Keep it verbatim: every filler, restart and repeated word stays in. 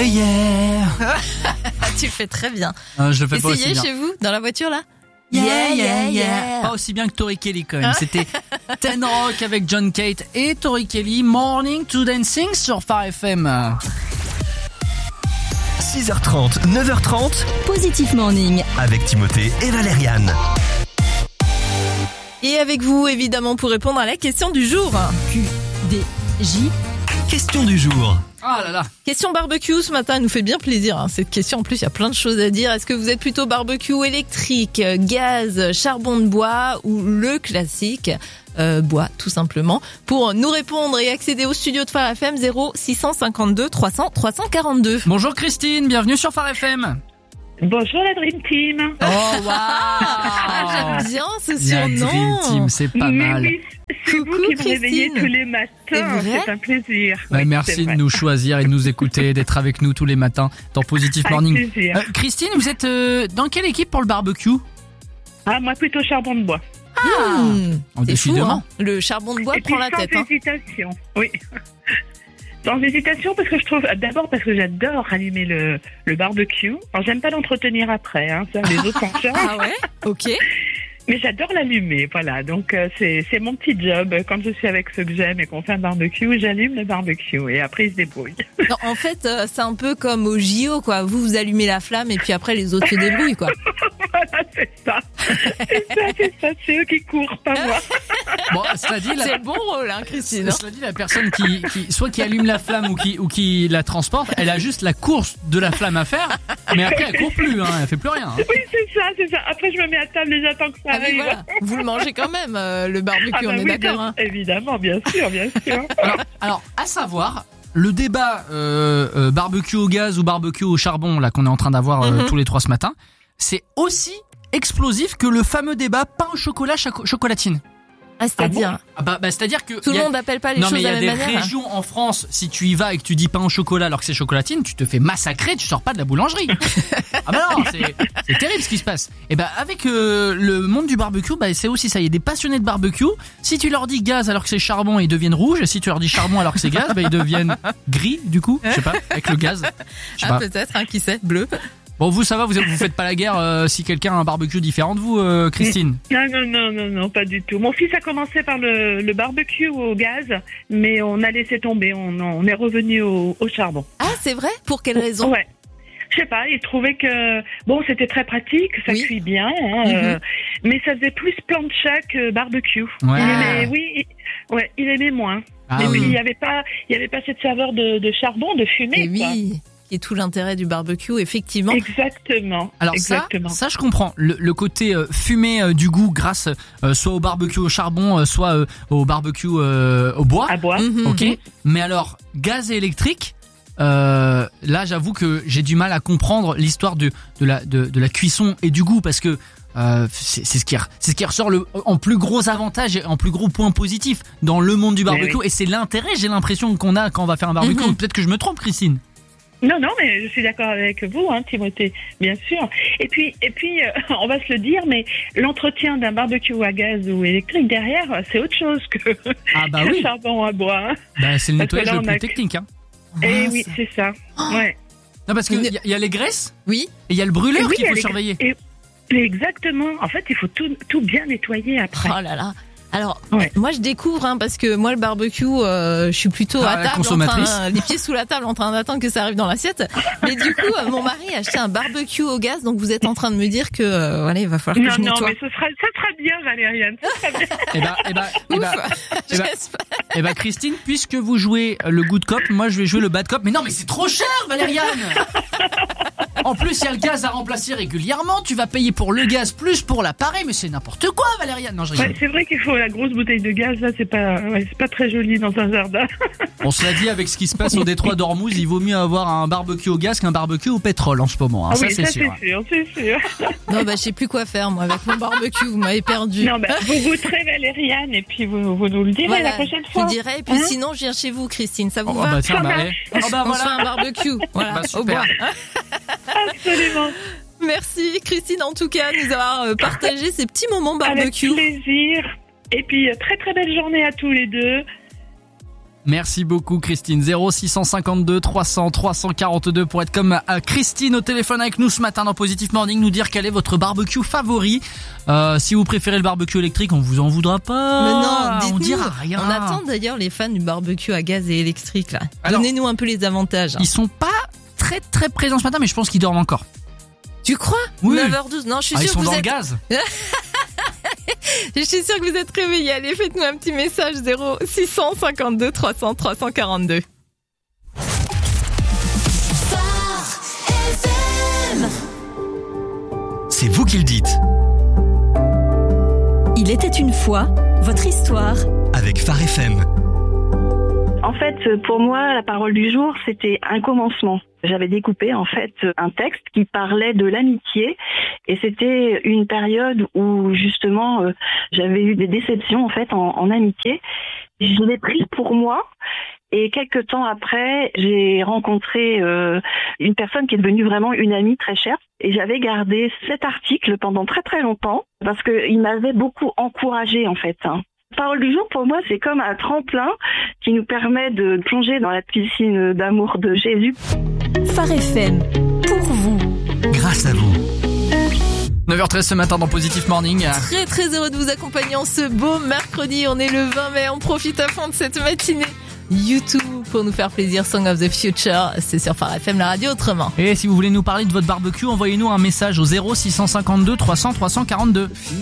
Yeah, yeah. Tu le fais très bien. Euh, je le fais pas aussi Essayez bien. chez vous, dans la voiture là. Yeah, yeah, yeah. Pas aussi bien que Tori Kelly quand même. C'était Ten Rock avec John Cate et Tori Kelly. Morning to Dancing sur Phare F M. six heures trente, neuf heures trente. Positif Morning. Avec Timothée et Valériane. Et avec vous, évidemment, pour répondre à la question du jour. Q D J. Question du jour. Ah là là. Question barbecue ce matin, elle nous fait bien plaisir. Hein. Cette question, en plus, il y a plein de choses à dire. Est-ce que vous êtes plutôt barbecue électrique, gaz, charbon de bois ou le classique euh, bois, tout simplement? Pour nous répondre et accéder au studio de Phare F M, zéro six cent cinquante-deux trois cents trois cent quarante-deux. Bonjour Christine, bienvenue sur Phare F M. Bonjour la Dream Team. Oh waouh. Ah, j'aime bien ce La Dream surnom. Team, c'est pas Mais mal. oui, c'est Coucou, vous qui me réveillez Christine. tous les C'est matins, vrai c'est un plaisir. Ouais, Oui, merci c'est de vrai. nous choisir et de nous écouter, d'être avec nous tous les matins dans Positif Avec Morning. plaisir. Euh, Christine, vous êtes euh, dans quelle équipe pour le barbecue? Ah, moi plutôt charbon de bois. Mmh, Oh, c'est fou, décidément. hein. Le charbon de bois Et puis prend la sans tête. Hein. hésitation, oui. Sans hésitation parce que je trouve, d'abord parce que j'adore allumer le, le barbecue. Alors j'aime pas l'entretenir après, hein, ça les autres s'en chargent. Ah ouais. Ok. Mais j'adore l'allumer, voilà. Donc euh, c'est c'est mon petit job. Quand je suis avec ceux que j'aime et qu'on fait un barbecue, j'allume le barbecue et après ils se débrouillent. Non, en fait, euh, c'est un peu comme au J O, quoi. Vous, vous allumez la flamme et puis après, les autres se débrouillent, quoi. Voilà, c'est ça. C'est ça, c'est ça. C'est eux qui courent, pas moi. Bon, cela dit, la... C'est le bon rôle, hein, Christine. Cela dit, la personne qui, qui, soit qui allume la flamme ou qui, ou qui la transporte, elle a juste la course de la flamme à faire, mais après elle court plus, hein, elle fait plus rien. Hein. Oui, c'est ça, c'est ça. Après, je me mets à table et j'attends que ça Ah, mais arrive. voilà. Vous le mangez quand même, euh, le barbecue, Ah bah on est oui, d'accord. bien- Hein. évidemment, bien sûr, bien sûr. Alors, alors, à savoir, le débat euh, euh, barbecue au gaz ou barbecue au charbon, là qu'on est en train d'avoir euh, Mhm. tous les trois ce matin, c'est aussi explosif que le fameux débat pain au chocolat chaco- chocolatine. Ah, c'est-à-dire, Ah bah, bah c'est-à-dire que tout il y le a- monde n'appelle pas les non mais choses il y de a la des même manière. régions en France, si tu y vas et que tu dis pain au chocolat alors que c'est chocolatine, tu te fais massacrer, tu sors pas de la boulangerie. Ah bah non, c'est, c'est terrible ce qui se passe. Et bah avec euh, le monde du barbecue, bah c'est aussi ça, il y a des passionnés de barbecue. Si tu leur dis gaz alors que c'est charbon, ils deviennent rouges, et si tu leur dis charbon alors que c'est gaz, bah ils deviennent gris du coup, je sais pas, avec le gaz. Je sais Ah, pas. peut-être, hein, qui sait, bleu. Bon vous ça va, vous vous faites pas la guerre euh, si quelqu'un a un barbecue différent de vous, euh, Christine. Non, non, non, non, non, pas du tout. Mon fils a commencé par le, le barbecue au gaz, mais on a laissé tomber. On, on est revenu au, au charbon. Ah, c'est vrai? Pour quelle raison? Ouais. Je sais pas, il trouvait que bon, c'était très pratique, ça Oui. cuit bien, hein, Mhm. euh, mais ça faisait plus plancha que barbecue. Ouais. Il aimait, oui, il- ouais, il aimait moins. Ah Et oui. puis il y avait pas, il y avait pas cette saveur de, de charbon, de fumée. Et quoi. oui, qui est tout l'intérêt du barbecue, effectivement. Exactement. Alors exactement. ça, ça je comprends. Le, le côté euh, fumé euh, du goût grâce euh, soit au barbecue au charbon, euh, soit euh, au barbecue euh, au bois. À boire. Mhm. Ok. Mais alors gaz et électrique, euh, là j'avoue que j'ai du mal à comprendre l'histoire de de la de, de la cuisson et du goût parce que euh, c'est, c'est ce qui c'est ce qui ressort le en plus gros avantage et en plus gros point positif dans le monde du barbecue oui. et c'est l'intérêt j'ai l'impression qu'on a quand on va faire un barbecue. Mhm. Peut-être que je me trompe, Christine. Non, non, mais je suis d'accord avec vous, hein, Timothée, bien sûr. Et puis, et puis, euh, on va se le dire, mais l'entretien d'un barbecue à gaz ou électrique derrière, c'est autre chose que Ah bah le oui. charbon à bois. Hein. Bah, c'est le Parce que nettoyage là, le on plus a- technique. Hein. Et Ah, oui, ça- c'est ça. Ouais. Non parce que Une- il y, a- y a les graisses Oui. et il y a le brûleur Et oui, qu'il faut elle est- surveiller. et- Exactement. En fait, il faut tout, tout bien nettoyer après. Oh là là. Alors, Ouais. moi je découvre, hein, parce que moi le barbecue, euh, je suis plutôt Ah, à la table, en consommatrice. train, les pieds sous la table, en train d'attendre que ça arrive dans l'assiette. Mais du coup, euh, mon mari a acheté un barbecue au gaz, donc vous êtes en train de me dire que, euh, voilà, il va falloir que Non, je non, nettoie. mais ce sera, ça sera bien, Valériane. Ça sera bien. Eh ben, eh ben, eh ben, Ouf. eh ben, J'espère. eh ben, Christine, puisque vous jouez le good cop, moi je vais jouer le bad cop. Mais non, mais c'est trop cher, Valériane. En plus, il y a le gaz à remplacer régulièrement. Tu vas payer pour le gaz plus pour l'appareil, mais c'est n'importe quoi, Valériane. Non, je rigole. Ouais, c'est vrai qu'il faut la grosse bouteille de gaz, là, c'est pas, ouais, c'est pas très joli dans un jardin. On se l'a dit avec ce qui se passe au détroit d'Ormuz, il vaut mieux avoir un barbecue au gaz qu'un barbecue au pétrole en ce moment. Hein. Ah ça, oui, c'est ça, sûr. c'est sûr, c'est sûr. Non, bah, je sais plus quoi faire, moi, avec mon barbecue, vous m'avez perdu. Non, bah, vous goûterez Valériane et puis vous, vous nous le direz Voilà, la prochaine je fois. vous dirais, et puis Hein sinon, je viens chez vous, Christine, ça vous Oh, va? bah tiens, Ça bah, marche. eh. Oh, bah On se fait voilà. un barbecue, voilà, Bah, au super. bois. Absolument. Merci Christine en tout cas de nous avoir euh, partagé ces petits moments Avec barbecue. plaisir. Et puis, euh, très très belle journée à tous les deux. Merci beaucoup Christine. zéro six cent cinquante-deux trois cents trois cent quarante-deux pour être comme euh, Christine au téléphone avec nous ce matin dans Positive Morning, nous dire quel est votre barbecue favori. Euh, si vous préférez le barbecue électrique, on vous en voudra pas. Mais non, dites-nous. On dira rien. On attend d'ailleurs les fans du barbecue à gaz et électrique là. Alors, donnez-nous un peu les avantages. Ils sont pas très très présents ce matin, mais je pense qu'ils dorment encore. Tu crois? Oui. neuf heures douze. Non, je suis Ah, ils sûre sont que dans vous le êtes... gaz. Je suis sûre que vous êtes réveillés. Allez, faites-nous un petit message. zéro six cent cinquante-deux trois cents trois cent quarante-deux. C'est vous qui le dites. Il était une fois, votre histoire. Avec Phare F M. En fait, pour moi, la parole du jour, c'était un commencement. J'avais découpé, en fait, un texte qui parlait de l'amitié. Et c'était une période où, justement, euh, j'avais eu des déceptions, en fait, en, en amitié. Je l'ai prise pour moi. Et quelques temps après, j'ai rencontré euh, une personne qui est devenue vraiment une amie très chère. Et j'avais gardé cet article pendant très très longtemps parce qu'il m'avait beaucoup encouragée, en fait. Hein. Parole du jour, pour moi, c'est comme un tremplin qui nous permet de plonger dans la piscine d'amour de Jésus. Phare F M, pour vous. Grâce à vous. neuf heures treize ce matin dans Positive Morning. Très très heureux de vous accompagner en ce beau mercredi. On est le vingt mai, on profite à fond de cette matinée. YouTube pour nous faire plaisir, Song of the Future, c'est sur Phare F M, la radio autrement. Et si vous voulez nous parler de votre barbecue, envoyez-nous un message au zéro six cent cinquante-deux trois cents trois cent quarante-deux.